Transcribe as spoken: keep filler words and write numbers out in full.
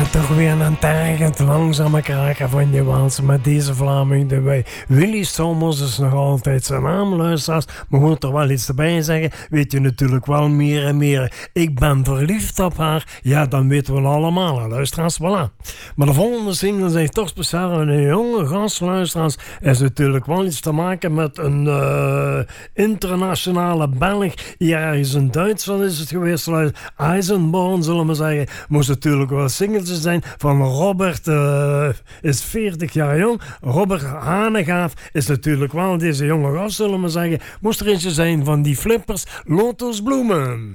toch weer een tergend langzame kraken van je wals met deze Vlaming erbij. Willy Sommers is nog altijd zijn naam, luisteraars. Maar moet er wel iets erbij zeggen, weet je natuurlijk wel meer en meer. Ik ben verliefd op haar, ja, dan weten we het allemaal, luisteraars, voilà. Maar de volgende single zijn toch speciaal aan een jonge gast, luisteraars. Is natuurlijk wel iets te maken met een uh, internationale Belg. Hier ergens in Duitsland is het geweest, luisteraars. Eisenborn, zullen we zeggen. Moest natuurlijk wel singeltjes zijn van Robert, uh, is veertig jaar jong. Robert Hanegaaf is natuurlijk wel deze jonge gast, zullen we zeggen. Moest er eentje zijn van die flippers, Lotus Bloemen.